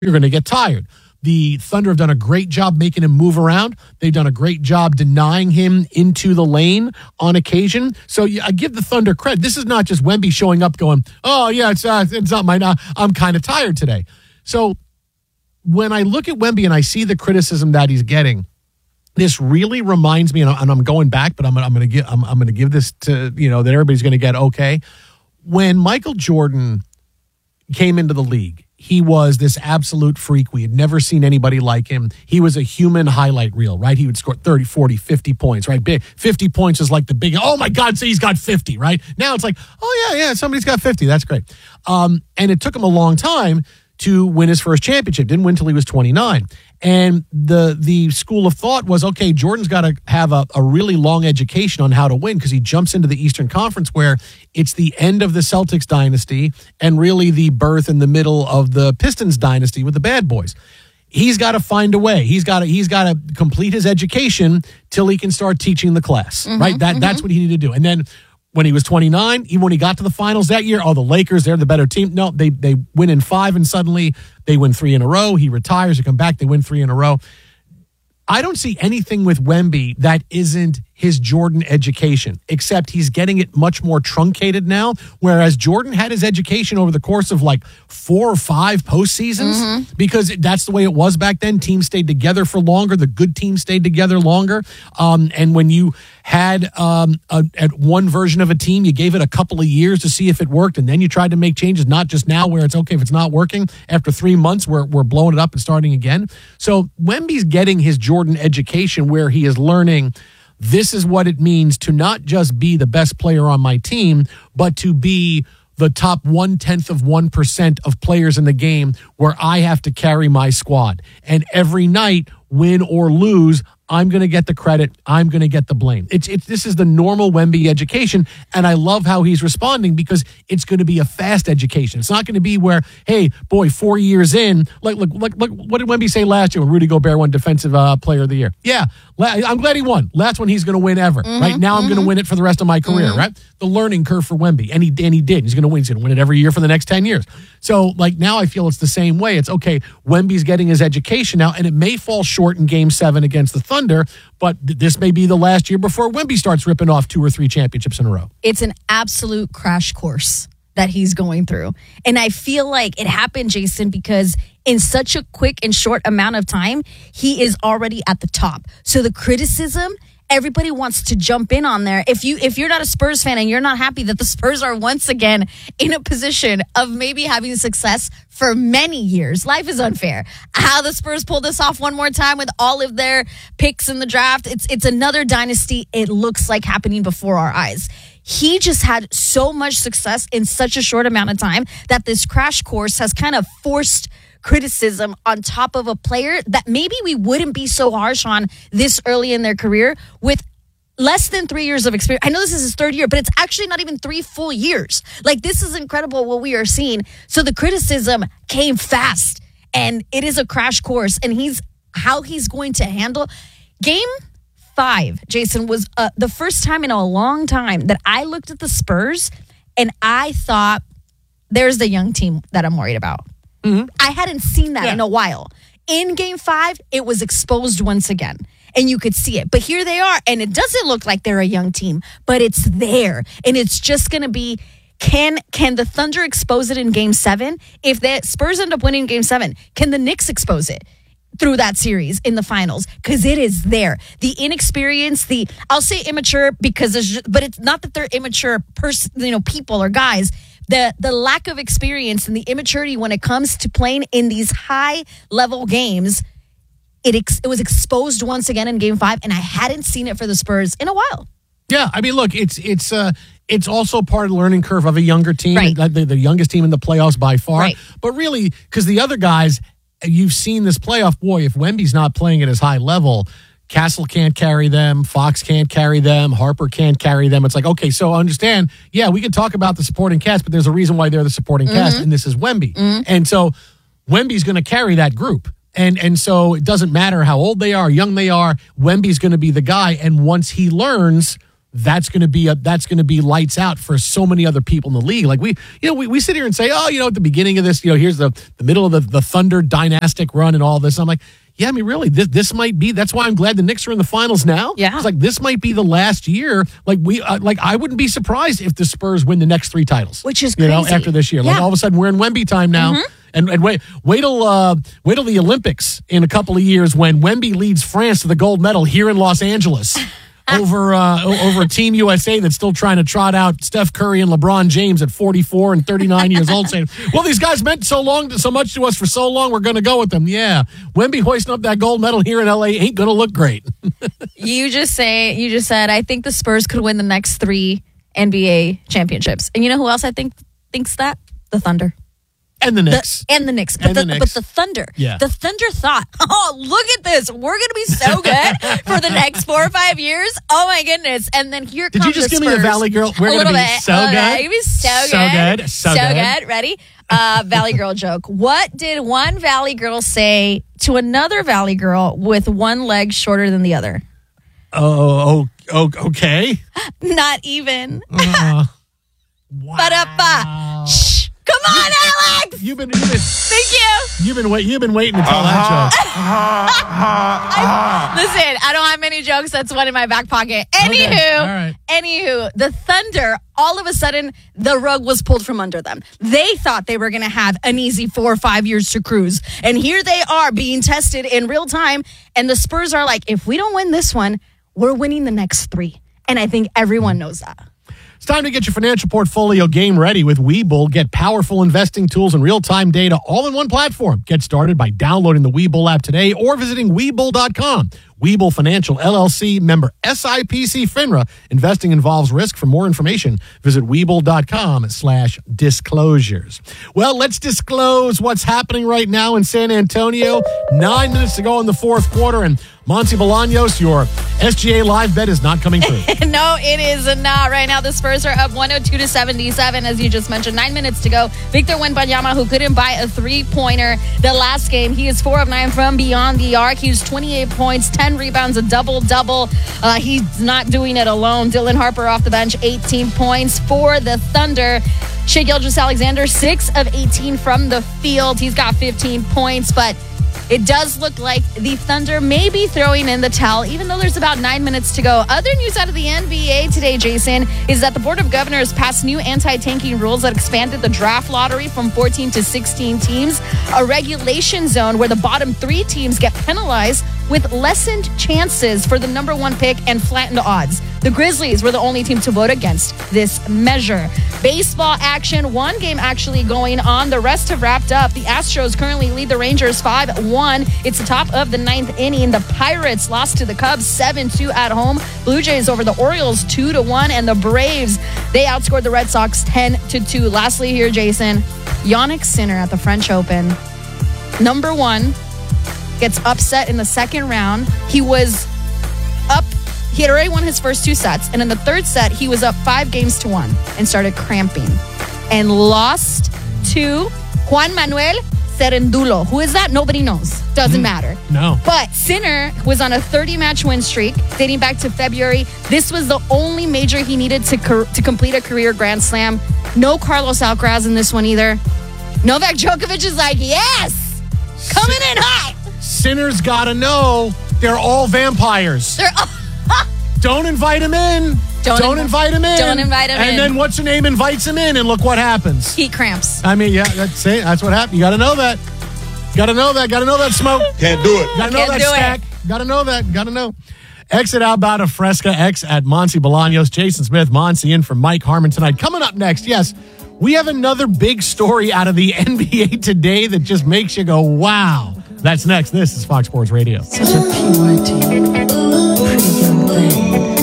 you're going to get tired. The Thunder have done a great job making him move around. They've done a great job denying him into the lane on occasion. So I give the Thunder credit. This is not just Wemby showing up going, oh, yeah, it's not mine. I'm kind of tired today. So when I look at Wemby and I see the criticism that he's getting, this really reminds me, and I'm going back, but I'm going to give this to, that everybody's going to get okay. When Michael Jordan came into the league, he was this absolute freak. We had never seen anybody like him. He was a human highlight reel, right? He would score 30, 40, 50 points, right? 50 points is like the big, oh my God, so he's got 50, right? Now it's like, oh yeah, somebody's got 50. That's great. And it took him a long time to win his first championship. Didn't win until he was 29. And the school of thought was, okay, Jordan's got to have a really long education on how to win because he jumps into the Eastern Conference where it's the end of the Celtics dynasty and really the birth in the middle of the Pistons dynasty with the bad boys. He's got to find a way. He's got to complete his education till he can start teaching the class, right? That's what he needed to do. And then when he was 29, even when he got to the finals that year, the Lakers, they're the better team. No, they win in 5 and suddenly they win 3 in a row. He retires, they come back, they win 3 in a row. I don't see anything with Wemby that isn't his Jordan education, except he's getting it much more truncated now, whereas Jordan had his education over the course of like 4 or 5 postseasons because that's the way it was back then. Teams stayed together for longer. The good teams stayed together longer. And when you had at one version of a team, you gave it a couple of years to see if it worked, and then you tried to make changes, not just now where it's okay if it's not working. After 3 months, we're blowing it up and starting again. So Wemby's getting his Jordan education where he is learning this is what it means to not just be the best player on my team, but to be the top 0.1% of players in the game where I have to carry my squad. And every night, win or lose, I'm going to get the credit. I'm going to get the blame. This is the normal Wemby education, and I love how he's responding because it's going to be a fast education. It's not going to be where, hey, boy, 4 years in, like what did Wemby say last year when Rudy Gobert won Defensive Player of the Year? Yeah, I'm glad he won. Last one he's going to win ever. Right now, I'm going to win it for the rest of my career. Right, the learning curve for Wemby, and he did. He's going to win. He's going to win it every year for the next 10 years. So, like now, I feel it's the same way. It's okay. Wemby's getting his education now, and it may fall short in Game 7 against the Thunder, but this may be the last year before Wemby starts ripping off 2 or 3 championships in a row. It's an absolute crash course that he's going through. And I feel like it happened, Jason, because in such a quick and short amount of time, he is already at the top. So the criticism, everybody wants to jump in on there. If you're not a Spurs fan and you're not happy that the Spurs are once again in a position of maybe having success for many years, life is unfair. How the Spurs pulled this off one more time with all of their picks in the draft, it's another dynasty. It looks like happening before our eyes. He just had so much success in such a short amount of time that this crash course has kind of forced criticism on top of a player that maybe we wouldn't be so harsh on this early in their career with less than 3 years of experience. I know this is his 3rd year, but it's actually not even 3 full years. Like, this is incredible what we are seeing. So the criticism came fast, and it is a crash course, and how he's going to handle Game 5, Jason, was the first time in a long time that I looked at the Spurs and I thought, there's the young team that I'm worried about. I hadn't seen that in a while. In Game 5, it was exposed once again, and you could see it. But here they are, and it doesn't look like they're a young team, but it's there, and it's just going to be, can the Thunder expose it in Game 7? If the Spurs end up winning Game 7, can the Knicks expose it through that series in the finals? Because it is there. The inexperience, I'll say immature because but it's not that they're immature people or guys. The lack of experience and the immaturity when it comes to playing in these high-level games, it was exposed once again in Game 5, and I hadn't seen it for the Spurs in a while. Yeah, I mean, look, it's also part of the learning curve of a younger team, right. the youngest team in the playoffs by far. Right. But really, because the other guys, you've seen this playoff, boy, if Wemby's not playing at his high level, Castle can't carry them, Fox can't carry them, Harper can't carry them. It's like, okay, so understand, yeah, we can talk about the supporting cast, but there's a reason why they're the supporting cast, and this is Wemby. And so Wemby's going to carry that group. And so it doesn't matter how old they are, young they are, Wemby's going to be the guy. And once he learns, that's going to be lights out for so many other people in the league. Like we sit here and say, oh, at the beginning of this, here's the middle of the Thunder dynastic run and all this. I'm like, yeah, I mean, really, this might be. That's why I'm glad the Knicks are in the finals now. Yeah, it's like this might be the last year. Like I wouldn't be surprised if the Spurs win the next 3 titles, which is crazy. After this year. Yeah. Like all of a sudden we're in Wemby time now. Mm-hmm. And wait till the Olympics in a couple of years when Wemby leads France to the gold medal here in Los Angeles. over Team USA that's still trying to trot out Steph Curry and LeBron James at 44 and 39 years old, saying, well, these guys meant so much to us for so long, we're going to go with them. Yeah, Wemby hoisting up that gold medal here in LA ain't going to look great. You just said, I think the Spurs could win the next 3 NBA championships. And you know who else I think thinks that? The Thunder. And the Knicks. But the Thunder. Yeah. The Thunder thought, oh, look at this. We're going to be so good for the next 4 or 5 years. Oh, my goodness. And then here comes the Spurs. Did you just give me a Valley Girl? We're going to be so good. We're going to be so good. Ready? Valley Girl joke. What did one Valley Girl say to another Valley Girl with one leg shorter than the other? Oh, okay. Not even. Wow. Ba-da-ba. Shh. Come on, Alex! Thank you. You've been waiting to tell that joke. Listen, I don't have many jokes. That's one in my back pocket. Anywho, the Thunder, all of a sudden, the rug was pulled from under them. They thought they were going to have an easy 4 or 5 years to cruise. And here they are being tested in real time. And the Spurs are like, if we don't win this one, we're winning the next 3. And I think everyone knows that. It's time to get your financial portfolio game ready with Webull. Get powerful investing tools and real-time data all in one platform. Get started by downloading the Webull app today or visiting Webull.com. Webull Financial, LLC, member SIPC FINRA. Investing involves risk. For more information, visit Webull.com/disclosures. Well, let's disclose what's happening right now in San Antonio. 9 minutes to go in the fourth quarter, and Monty Bolaños, your SGA live bet is not coming through. No, it is not. Right now, the Spurs are up 102-77, as you just mentioned. 9 minutes to go. Victor Wembanyama, who couldn't buy a three-pointer the last game, he is 4 of 9 from beyond the arc. He's 28 points, 10 rebounds, a double-double. He's not doing it alone. Dylan Harper off the bench, 18 points for the Thunder. Shai Gilgeous-Alexander, 6 of 18 from the field. He's got 15 points, but it does look like the Thunder may be throwing in the towel, even though there's about 9 minutes to go. Other news out of the NBA today, Jason, is that the Board of Governors passed new anti-tanking rules that expanded the draft lottery from 14 to 16 teams, a regulation zone where the bottom 3 teams get penalized with lessened chances for the number 1 pick and flattened odds. The Grizzlies were the only team to vote against this measure. Baseball action, one game actually going on. The rest have wrapped up. The Astros currently lead the Rangers 5-1. It's the top of the 9th inning. The Pirates lost to the Cubs 7-2 at home. Blue Jays over the Orioles 2-1. And the Braves, they outscored the Red Sox 10-2. Lastly here, Jason, Jannik Sinner at the French Open. Number 1 gets upset in the second round. He was up. He had already won his first 2 sets. And in the third set, he was up 5-1 and started cramping and lost to Juan Manuel Cerendulo. Who is that? Nobody knows. Doesn't matter. No. But Sinner was on a 30-match win streak dating back to February. This was the only major he needed to complete a career Grand Slam. No Carlos Alcaraz in this one either. Novak Djokovic is like, yes! Coming in hot! Sinner's got to know they're all vampires. Don't invite him in. Don't invite him in. Don't invite him in. And then what's her name invites him in, and look what happens. Heat cramps. I mean, yeah, that's it. That's what happened. You got to know that. Got to know that. Got to know that smoke. Can't do it. Got to know that stack. Got to know that. Got to know. Exit Outbound of Fresca X at Monty Bolaños. Jason Smith, Monty in for Mike Harmon tonight. Coming up next, yes, we have another big story out of the NBA today that just makes you go, wow. That's next. This is Fox Sports Radio. Such a purity. Pretty young thing.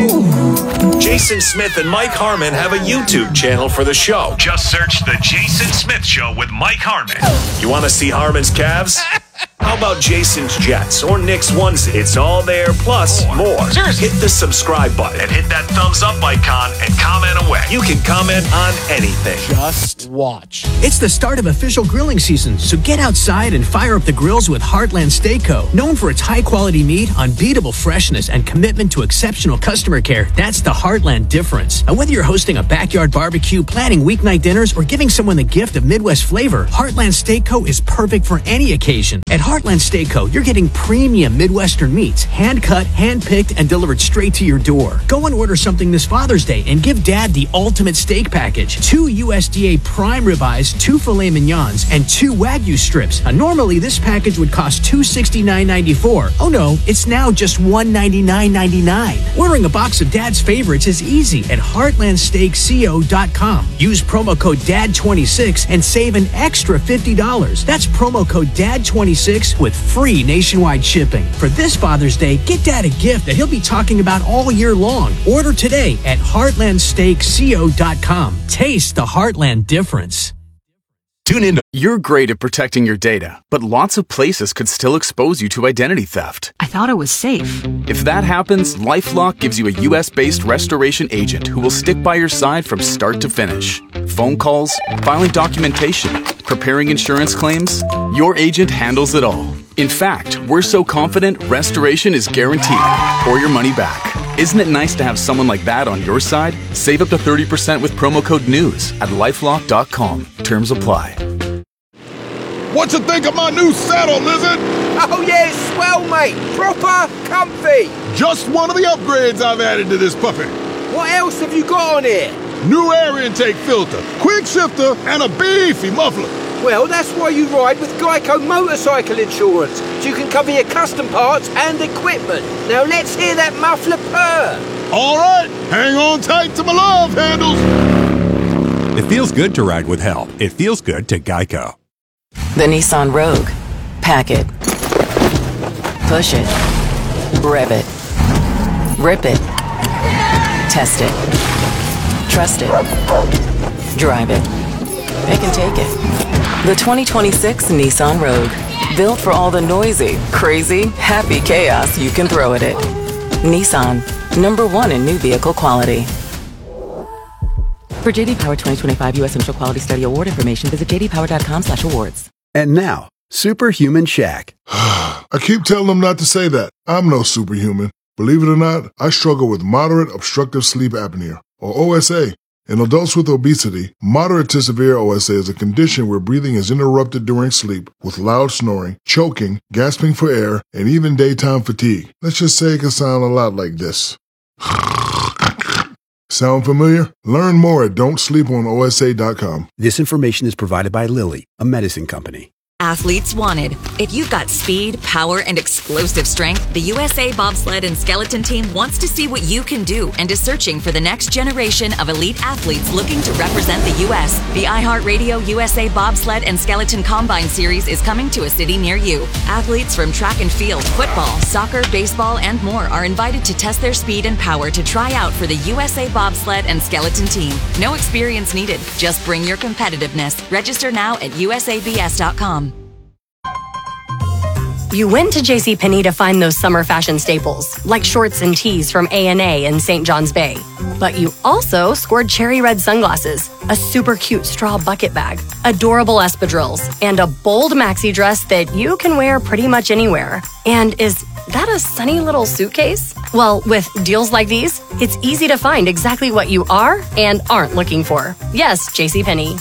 Jason Smith and Mike Harmon have a YouTube channel for the show. Just search The Jason Smith Show with Mike Harmon. You want to see Harmon's calves? How about Jason's Jets or Nick's onesie? It's all there, plus more. Seriously. Hit the subscribe button and hit that thumbs up icon and comment away. You can comment on anything. Just watch. It's the start of official grilling season, so get outside and fire up the grills with Heartland Steak Co. Known for its high-quality meat, unbeatable freshness, and commitment to exceptional customer care, that's the Heartland difference. And whether you're hosting a backyard barbecue, planning weeknight dinners, or giving someone the gift of Midwest flavor, Heartland Steak Co. is perfect for any occasion. At Heartland Steak Co., you're getting premium Midwestern meats, hand-cut, hand-picked, and delivered straight to your door. Go and order something this Father's Day and give Dad the ultimate steak package. 2 USDA prime ribeyes, 2 filet mignons, and 2 Wagyu strips. Normally, this package would cost $269.94. Oh no, it's now just $199.99. Ordering a box of Dad's favorites is easy at heartlandsteakco.com. Use promo code DAD26 and save an extra $50. That's promo code DAD26 with free nationwide shipping. For this Father's Day, get Dad a gift that he'll be talking about all year long. Order today at heartlandsteakco.com. Taste the Heartland difference. Tune in. You're great at protecting your data, but lots of places could still expose you to identity theft. I thought it was safe. If that happens, LifeLock gives you a US-based restoration agent who will stick by your side from start to finish. Phone calls, filing documentation, preparing insurance claims, your agent handles it all. In fact, we're so confident restoration is guaranteed or your money back. Isn't it nice to have someone like that on your side? Save up to 30% with promo code NEWS at LifeLock.com. Terms apply. What you think of my new saddle, Lizard? Oh yeah, it's swell, mate. Proper comfy. Just one of the upgrades I've added to this puppy. What else have you got on here? New air intake filter, quick shifter, and a beefy muffler. Well, that's why you ride with Geico Motorcycle Insurance, so you can cover your custom parts and equipment. Now let's hear that muffler purr. All right, hang on tight to my love handles. It feels good to ride with help. It feels good to Geico. The Nissan Rogue. Pack it. Push it. Rev it. Rip it. Test it. Trust it. Drive it. It can take it. The 2026 Nissan Rogue. Built for all the noisy, crazy, happy chaos you can throw at it. Nissan. #1 in new vehicle quality. For JD Power 2025 U.S. Initial Quality Study Award information, visit jdpower.com/awards. And now, Superhuman Shaq. I keep telling them not to say that. I'm no superhuman. Believe it or not, I struggle with moderate obstructive sleep apnea, or OSA. In adults with obesity, moderate to severe OSA is a condition where breathing is interrupted during sleep with loud snoring, choking, gasping for air, and even daytime fatigue. Let's just say it can sound a lot like this. Sound familiar? Learn more at don'tsleeponosa.com. This information is provided by Lilly, a medicine company. Athletes wanted. If you've got speed, power, and explosive strength, the USA Bobsled and Skeleton Team wants to see what you can do and is searching for the next generation of elite athletes looking to represent the U.S. The iHeartRadio USA Bobsled and Skeleton Combine Series is coming to a city near you. Athletes from track and field, football, soccer, baseball, and more are invited to test their speed and power to try out for the USA Bobsled and Skeleton Team. No experience needed. Just bring your competitiveness. Register now at usabs.com. You went to JCPenney to find those summer fashion staples, like shorts and tees from A&A and St. John's Bay. But you also scored cherry red sunglasses, a super cute straw bucket bag, adorable espadrilles, and a bold maxi dress that you can wear pretty much anywhere. And is that a sunny little suitcase? Well, with deals like these, it's easy to find exactly what you are and aren't looking for. Yes, JCPenney.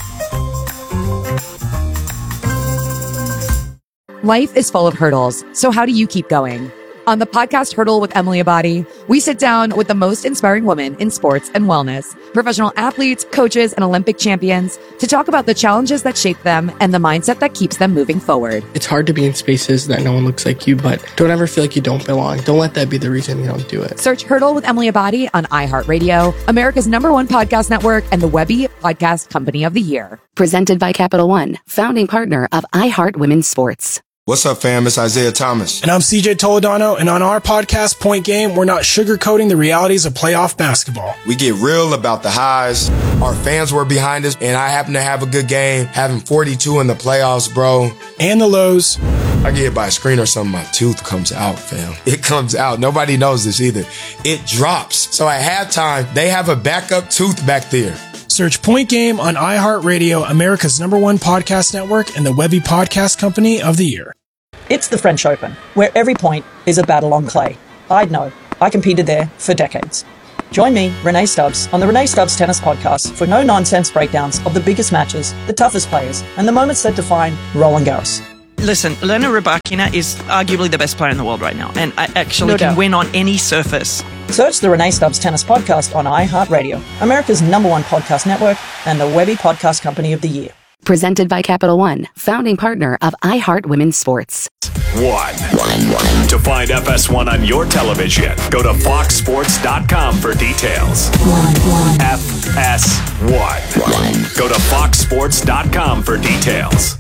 Life is full of hurdles, so how do you keep going? On the podcast Hurdle with Emily Abadi, we sit down with the most inspiring women in sports and wellness, professional athletes, coaches, and Olympic champions to talk about the challenges that shape them and the mindset that keeps them moving forward. It's hard to be in spaces that no one looks like you, but don't ever feel like you don't belong. Don't let that be the reason you don't do it. Search Hurdle with Emily Abadi on iHeartRadio, America's #1 podcast network, and the Webby Podcast Company of the Year. Presented by Capital One, founding partner of iHeart Women's Sports. What's up, fam? It's Isaiah Thomas. And I'm CJ Toledano, and on our podcast, Point Game, we're not sugarcoating the realities of playoff basketball. We get real about the highs. Our fans were behind us, and I happened to have a good game, having 42 in the playoffs, bro. And the lows. I get hit by a screen or something, my tooth comes out, fam. It comes out. Nobody knows this either. It drops. So at halftime, they have a backup tooth back there. Search Point Game on iHeartRadio, America's #1 podcast network, and the Webby Podcast Company of the Year. It's the French Open, where every point is a battle on clay. I'd know. I competed there for decades. Join me, Renee Stubbs, on the Renee Stubbs Tennis Podcast for no-nonsense breakdowns of the biggest matches, the toughest players, and the moments that define Roland Garros. Listen, Elena Rybakina is arguably the best player in the world right now, and I actually No can doubt. win on any surface. Search the Renee Stubbs Tennis Podcast on iHeartRadio, America's #1 podcast network, and the Webby Podcast Company of the Year. Presented by Capital One, founding partner of iHeart Women's Sports. To find FS1 on your television, go to foxsports.com for details. FS1. Go to foxsports.com for details.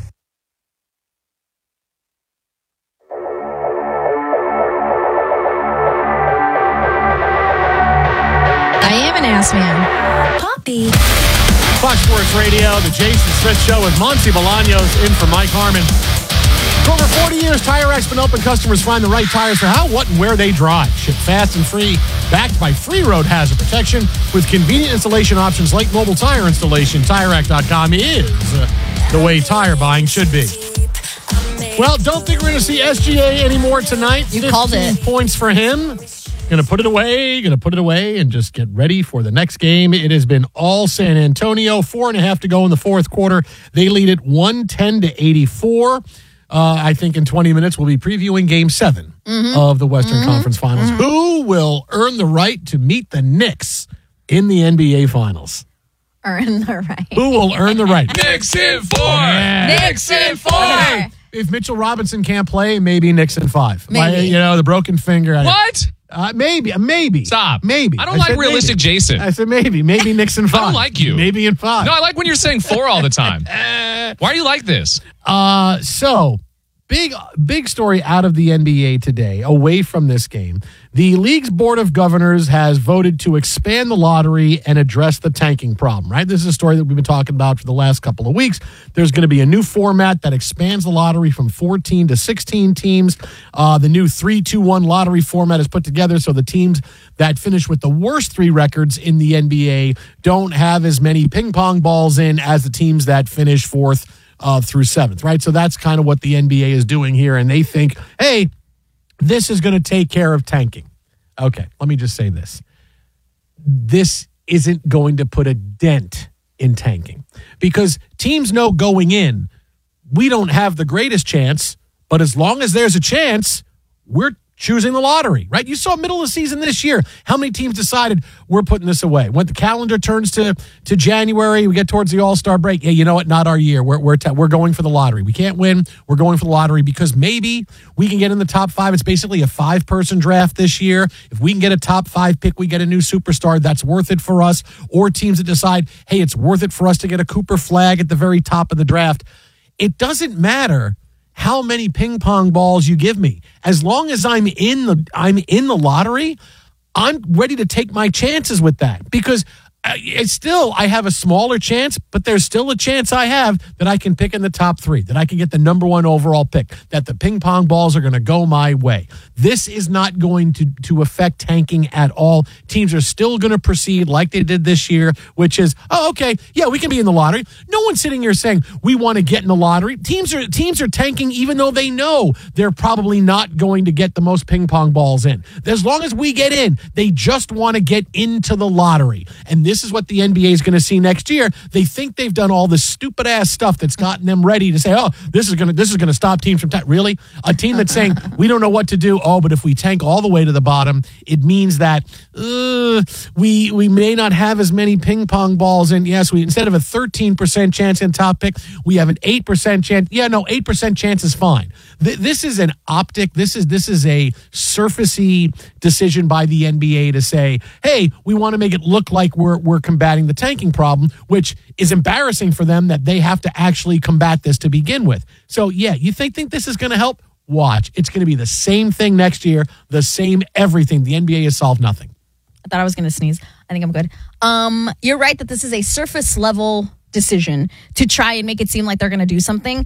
I am an ass man. Poppy. Fox Sports Radio, the Jason Smith Show with Monty Bolaños in for Mike Harmon. For over 40 years, TireRack's been helping customers find the right tires for how, what, and where they drive. Ship fast and free, backed by free road hazard protection with convenient installation options like mobile tire installation. TireRack.com is the way tire buying should be. Well, don't think we're going to see SGA anymore tonight. You called it. 15 points for him. Going to put it away, and just get ready for the next game. It has been all San Antonio. 4.5 to go in the fourth quarter. They lead it 110-84. I think in 20 minutes we'll be previewing Game 7 of the Western Conference Finals. Who will earn the right to meet the Knicks in the NBA Finals? Earn the right. Who will earn the right? Knicks in 4. Yeah. Knicks in 4. Hey, if Mitchell Robinson can't play, maybe Knicks in 5. Maybe. The broken finger. What? Maybe. Stop. Maybe. I don't like realistic Jason. I said maybe. Maybe Knicks in 5. I don't like you. Maybe in 5. No, I like when you're saying 4 all the time. Why do you like this? So big story out of the NBA today, away from this game. The league's board of governors has voted to expand the lottery and address the tanking problem, right? This is a story that we've been talking about for the last couple of weeks. There's going to be a new format that expands the lottery from 14 to 16 teams. The new 3-2-1 lottery format is put together so the teams that finish with the worst 3 records in the NBA don't have as many ping pong balls in as the teams that finish 4th through 7th, right? So that's kind of what the NBA is doing here. And they think, hey, this is going to take care of tanking. Okay, let me just say this. This isn't going to put a dent in tanking because teams know going in, we don't have the greatest chance, but as long as there's a chance, we're choosing the lottery, right? You saw middle of the season this year. How many teams decided we're putting this away? When the calendar turns to January, we get towards the All-Star break. Yeah, you know what? Not our year. We're going for the lottery. We can't win. We're going for the lottery because maybe we can get in the top 5. It's basically a 5-person draft this year. If we can get a top 5 pick, we get a new superstar. That's worth it for us. Or teams that decide, hey, it's worth it for us to get a Cooper Flag at the very top of the draft. It doesn't matter how many ping pong balls you give me. As long as I'm in the lottery, I'm ready to take my chances with that because it's still, I have a smaller chance, but there's still a chance I have that I can pick in the top 3, that I can get the number 1 overall pick, that the ping pong balls are going to go my way. This is not going to affect tanking at all. Teams are still going to proceed like they did this year, which is, oh, okay, yeah, we can be in the lottery. No one's sitting here saying we want to get in the lottery. Teams are tanking even though they know they're probably not going to get the most ping pong balls in. As long as we get in, they just want to get into the lottery. And this is what the NBA is going to see next year. They think they've done all this stupid ass stuff that's gotten them ready to say, oh, this is going to stop teams from really? A team that's saying we don't know what to do. Oh, but if we tank all the way to the bottom, it means that we may not have as many ping pong balls in. Yes, we instead of a 13% chance in top pick, we have an 8% chance. Yeah, no, 8% chance is fine. This is an optic. This is a surfacey decision by the NBA to say, hey, we want to make it look like we're combating the tanking problem, which is embarrassing for them that they have to actually combat this to begin with. So, yeah, you think this is going to help? Watch. It's going to be the same thing next year, the same everything. The NBA has solved nothing. I thought I was going to sneeze. I think I'm good. You're right that this is a surface level decision to try and make it seem like they're going to do something.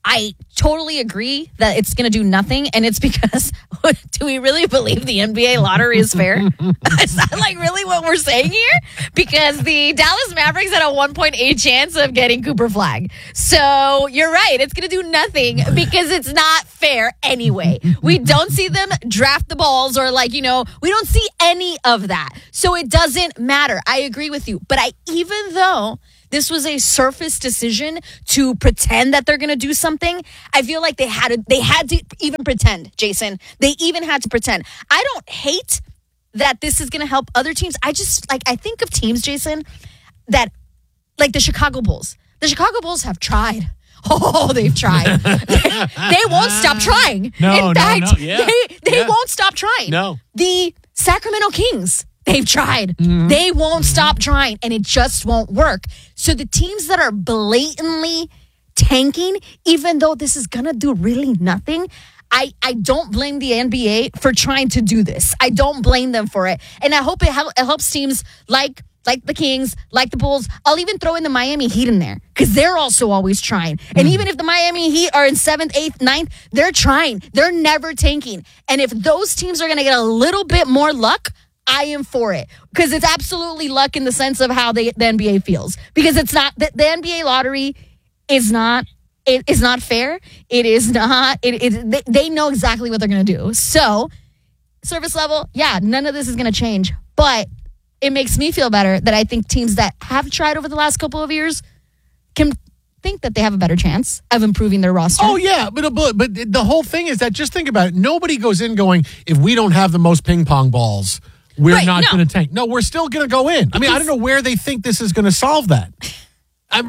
I totally agree that it's going to do nothing, and it's because do we really believe the NBA lottery is fair? Is that like really what we're saying here? Because the Dallas Mavericks had a 1.8 chance of getting Cooper Flag. So you're right. It's going to do nothing because it's not fair anyway. We don't see them draft the balls or we don't see any of that. So it doesn't matter. I agree with you. But even though this was a surface decision to pretend that they're going to do something, I feel like they had to even pretend, Jason. They even had to pretend. I don't hate that this is going to help other teams. I just, I think of teams, Jason, that, like the Chicago Bulls. The Chicago Bulls have tried. Oh, they've tried. They won't stop trying. No, In fact, they Yeah. won't stop trying. No. The Sacramento Kings, they've tried. Mm-hmm. They won't stop trying, and it just won't work. So the teams that are blatantly tanking, even though this is going to do really nothing, I don't blame the NBA for trying to do this. I don't blame them for it. And I hope it helps teams like the Kings, like the Bulls. I'll even throw in the Miami Heat in there because they're also always trying. And even if the Miami Heat are in 7th, 8th, 9th, they're trying. They're never tanking. And if those teams are going to get a little bit more luck, I am for it because it's absolutely luck in the sense of how the NBA feels. Because it's not the NBA lottery is not. It is not fair. It is not. They know exactly what they're going to do. So, service level, yeah, none of this is going to change. But it makes me feel better that I think teams that have tried over the last couple of years can think that they have a better chance of improving their roster. Oh, yeah. But the whole thing is that just think about it. Nobody goes in going, if we don't have the most ping pong balls, we're not going to tank. No, we're still going to go in. I mean, I don't know where they think this is going to solve that. I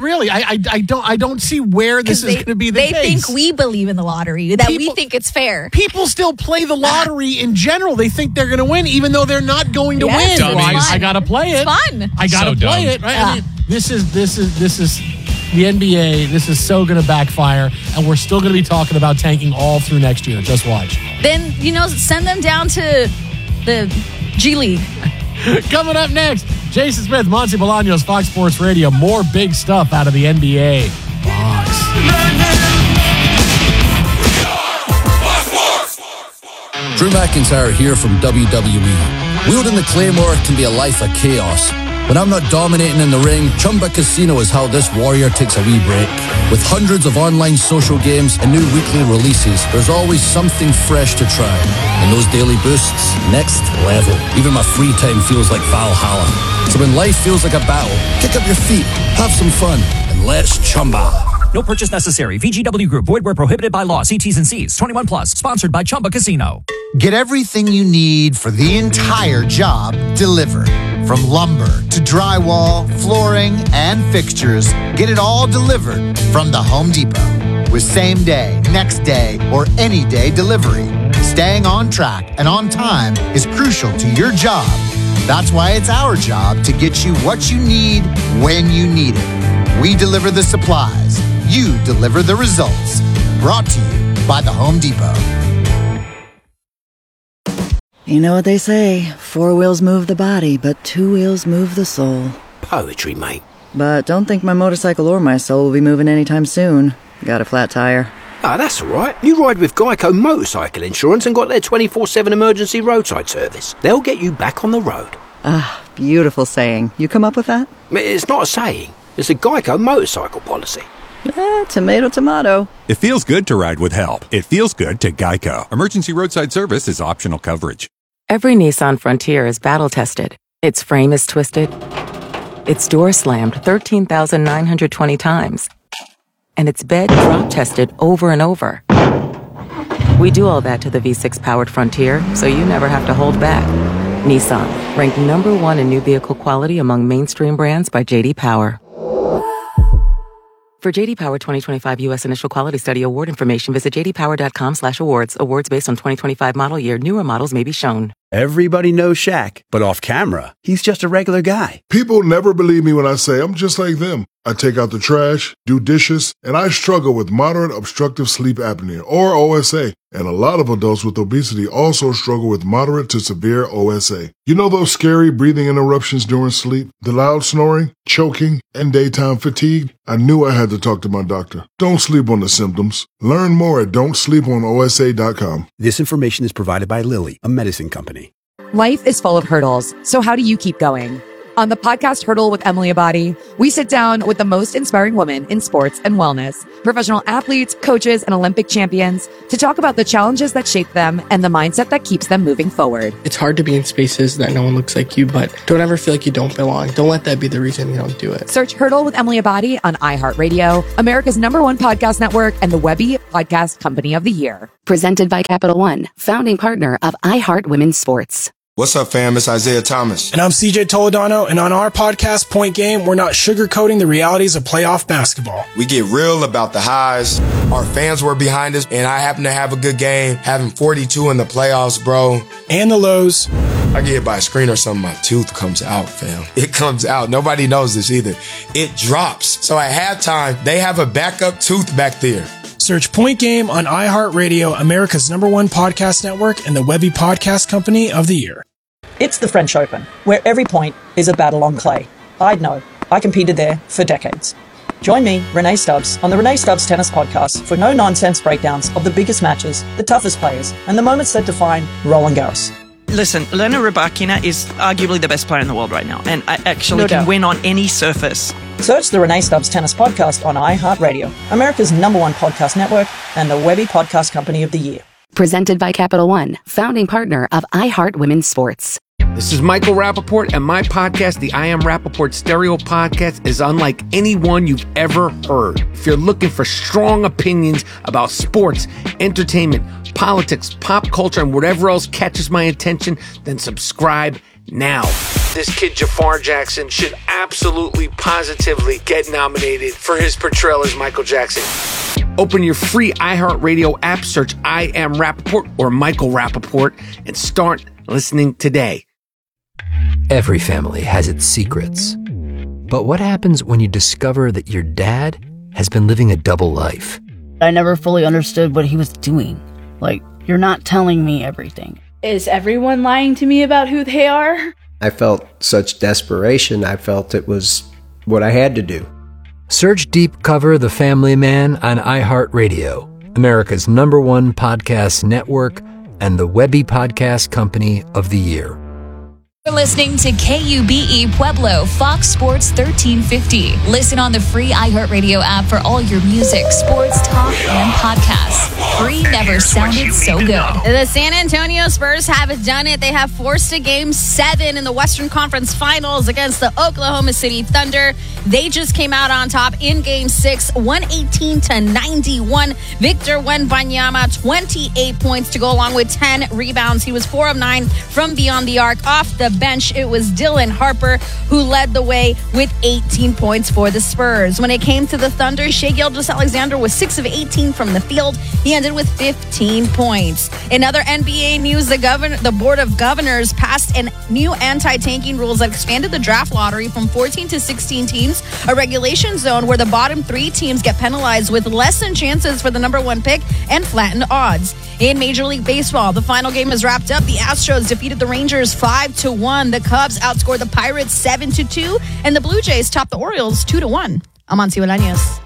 don't see where this is going to be the case. They think we believe in the lottery, that we think it's fair. People still play the lottery in general. They think they're going to win, even though they're not going to win. Dummies. I got to play it. It's fun. I got to play it. Right? I mean, this is the NBA. This is so going to backfire, and we're still going to be talking about tanking all through next year. Just watch. Then send them down to the G League. Coming up next, Jason Smith, Monty Bolaños, Fox Sports Radio. More big stuff out of the NBA. Fox. Drew McIntyre here from WWE. Wielding the Claymore can be a life of chaos. When I'm not dominating in the ring, Chumba Casino is how this warrior takes a wee break. With hundreds of online social games and new weekly releases, there's always something fresh to try. And those daily boosts, next level. Even my free time feels like Valhalla. So when life feels like a battle, kick up your feet, have some fun, and let's Chumba. No purchase necessary. VGW Group. Void where prohibited by law. See T's and C's. 21 plus. Sponsored by Chumba Casino. Get everything you need for the entire job delivered. From lumber to drywall, flooring, and fixtures, get it all delivered from the Home Depot. With same day, next day, or any day delivery. Staying on track and on time is crucial to your job. That's why it's our job to get you what you need when you need it. We deliver the supplies. You deliver the results. Brought to you by the Home Depot. You know what they say, 4 wheels move the body, but 2 wheels move the soul. Poetry, mate. But don't think my motorcycle or my soul will be moving anytime soon. Got a flat tire. Ah, that's all right. You ride with Geico Motorcycle Insurance and got their 24/7 emergency roadside service. They'll get you back on the road. Ah, beautiful saying. You come up with that? It's not a saying. It's a Geico motorcycle policy. Tomato, tomato. It feels good to ride with help. It feels good to Geico. Emergency roadside service is optional coverage. Every Nissan Frontier is battle-tested. Its frame is twisted. Its door slammed 13,920 times. And its bed drop-tested over and over. We do all that to the V6-powered Frontier, so you never have to hold back. Nissan, ranked #1 in new vehicle quality among mainstream brands by J.D. Power. For J.D. Power 2025 U.S. Initial Quality Study award information, visit jdpower.com/awards. Awards based on 2025 model year. Newer models may be shown. Everybody knows Shaq, but off camera, he's just a regular guy. People never believe me when I say I'm just like them. I take out the trash, do dishes, and I struggle with moderate obstructive sleep apnea, or OSA. And a lot of adults with obesity also struggle with moderate to severe OSA. You know those scary breathing interruptions during sleep, the loud snoring, choking, and daytime fatigue? I knew I had to talk to my doctor. Don't sleep on the symptoms. Learn more at don'tsleeponosa.com. This information is provided by Lilly, a medicine company. Life is full of hurdles, so how do you keep going? On the podcast Hurdle with Emily Abadi, we sit down with the most inspiring women in sports and wellness, professional athletes, coaches, and Olympic champions to talk about the challenges that shape them and the mindset that keeps them moving forward. It's hard to be in spaces that no one looks like you, but don't ever feel like you don't belong. Don't let that be the reason you don't do it. Search Hurdle with Emily Abadi on iHeartRadio, America's #1 podcast network, and the Webby Podcast Company of the Year. Presented by Capital One, founding partner of iHeart Women's Sports. What's up, fam? It's Isaiah Thomas. And I'm CJ Toledano, and on our podcast, Point Game, we're not sugarcoating the realities of playoff basketball. We get real about the highs. Our fans were behind us, and I happen to have a good game, having 42 in the playoffs, bro. And the lows. I get hit by a screen or something, my tooth comes out, fam. It comes out. Nobody knows this either. It drops. So at halftime, they have a backup tooth back there. Search Point Game on iHeartRadio, America's #1 podcast network, and the Webby Podcast Company of the Year. It's the French Open, where every point is a battle on clay. I'd know. I competed there for decades. Join me, Renee Stubbs, on the Renee Stubbs Tennis Podcast for no-nonsense breakdowns of the biggest matches, the toughest players, and the moments that define Roland Garros. Listen, Elena Rybakina is arguably the best player in the world right now, and I actually can win on any surface. Search the Renee Stubbs Tennis Podcast on iHeartRadio, America's #1 podcast network, and the Webby Podcast Company of the Year. Presented by Capital One, founding partner of iHeart Women's Sports. This is Michael Rappaport, and my podcast, the I Am Rappaport Stereo Podcast, is unlike any one you've ever heard. If you're looking for strong opinions about sports, entertainment, politics, pop culture, and whatever else catches my attention, then subscribe now. This kid Jafar Jackson should absolutely, positively get nominated for his portrayal as Michael Jackson. Open your free iHeartRadio app, search I Am Rappaport or Michael Rappaport, and start listening today. Every family has its secrets. But what happens when you discover that your dad has been living a double life? I never fully understood what he was doing. Like, you're not telling me everything. Is everyone lying to me about who they are? I felt such desperation. I felt it was what I had to do. Search Deep Cover The Family Man on iHeartRadio, America's #1 podcast network, and the Webby Podcast Company of the Year. You're listening to KUBE Pueblo, Fox Sports 1350. Listen on the free iHeartRadio app for all your music, sports, talk, and podcasts. Free never sounded so good. The San Antonio Spurs have done it. They have forced a Game 7 in the Western Conference Finals against the Oklahoma City Thunder. They just came out on top in Game 6, 118-91. Victor Wembanyama, 28 points to go along with 10 rebounds. He was 4 of 9 from beyond the arc. Off the bench, it was Dylan Harper who led the way with 18 points for the Spurs. When it came to the Thunder, Shai Gilgeous-Alexander was 6 of 18 from the field. He ended with 15 points. In other NBA news, the Board of Governors passed new anti-tanking rules that expanded the draft lottery from 14 to 16 teams, a regulation zone where the bottom 3 teams get penalized with lessened chances for the #1 pick and flattened odds. In Major League Baseball, the final game is wrapped up. The Astros defeated the Rangers 5-1. The Cubs outscored the Pirates 7-2, and the Blue Jays topped the Orioles 2-1. I'm Ansi Bolaños.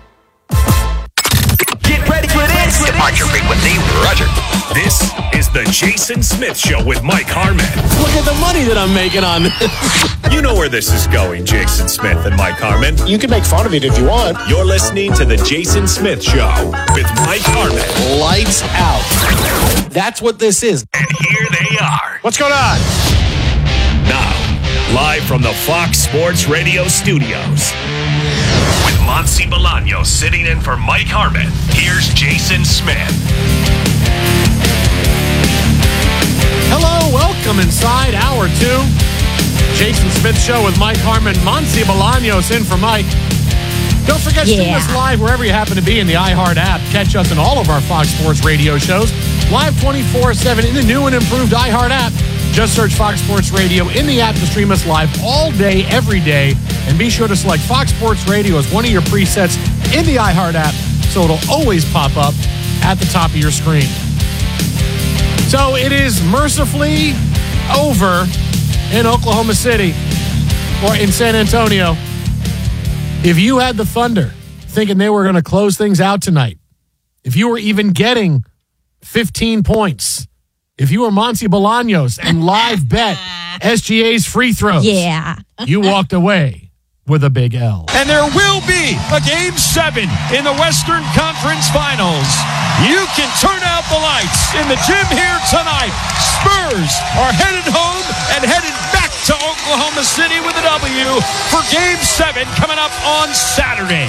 Get ready for this. Departure frequency, Roger. This is the Jason Smith Show with Mike Harmon. Look at the money that I'm making on this. You know where this is going, Jason Smith and Mike Harmon. You can make fun of it if you want. You're listening to the Jason Smith Show with Mike Harmon. Lights out. That's what this is. And here they are. What's going on? Now, live from the Fox Sports Radio studios. With Monsi Bolaños sitting in for Mike Harmon, here's Jason Smith. Hello, welcome inside Hour 2. Jason Smith Show with Mike Harmon, Monsi Bolaños in for Mike. Don't forget to stream us live wherever you happen to be in the iHeart app. Catch us in all of our Fox Sports Radio shows, live 24/7 in the new and improved iHeart app. Just search Fox Sports Radio in the app to stream us live all day, every day. And be sure to select Fox Sports Radio as one of your presets in the iHeart app so it'll always pop up at the top of your screen. So it is mercifully over in Oklahoma City or in San Antonio. If you had the Thunder thinking they were going to close things out tonight, if you were even getting 15 points, if you were Monty Bolaños and live bet SGA's free throws, you walked away with a big L. And there will be a Game 7 in the Western Conference Finals. You can turn out the lights in the gym here tonight. Spurs are headed home and headed back to Oklahoma City with a W for Game 7 coming up on Saturday.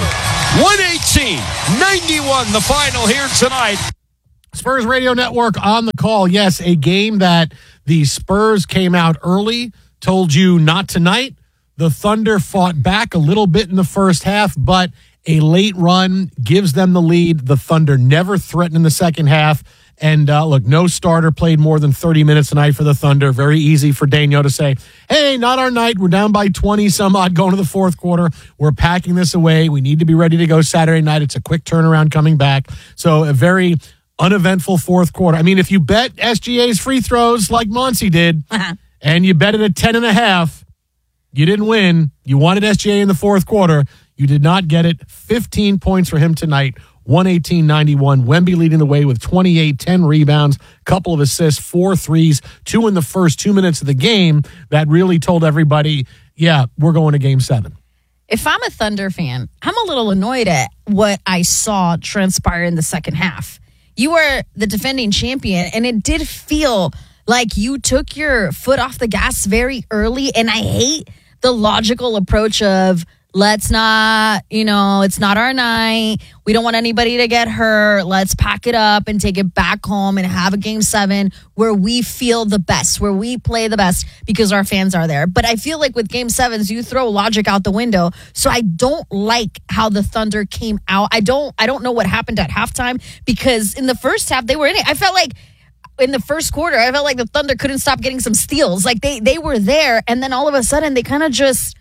118-91 the final here tonight. Spurs Radio Network on the call. Yes, a game that the Spurs came out early, told you not tonight. The Thunder fought back a little bit in the first half, but a late run gives them the lead. The Thunder never threatened in the second half. And look, no starter played more than 30 minutes tonight for the Thunder. Very easy for Daniel to say, hey, not our night. We're down by 20 some odd going to the fourth quarter. We're packing this away. We need to be ready to go Saturday night. It's a quick turnaround coming back. So a very uneventful fourth quarter. I mean, if you bet SGA's free throws like Monty did, and you bet it at 10.5, you didn't win. You wanted SGA in the fourth quarter. You did not get it. 15 points for him tonight. 118-91. Wemby leading the way with 28, 10 rebounds, couple of assists, 4 threes, 2 in the first 2 minutes of the game. That really told everybody, yeah, we're going to Game 7. If I'm a Thunder fan, I'm a little annoyed at what I saw transpire in the second half. You were the defending champion, and it did feel like you took your foot off the gas very early, and I hate the logical approach of, let's not, it's not our night. We don't want anybody to get hurt. Let's pack it up and take it back home and have a Game 7 where we feel the best, where we play the best because our fans are there. But I feel like with Game 7s, you throw logic out the window. So I don't like how the Thunder came out. I don't know what happened at halftime because in the first half, they were in it. I felt like in the first quarter, I felt like the Thunder couldn't stop getting some steals. Like they were there, and then all of a sudden they kind of just